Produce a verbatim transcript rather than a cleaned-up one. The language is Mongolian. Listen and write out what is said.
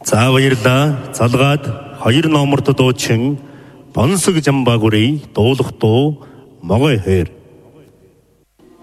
За баярлалаа. Залгаад хоёр номерт дуучин Бонсог Жамбаагүрий дуулах дуу Могой хэр.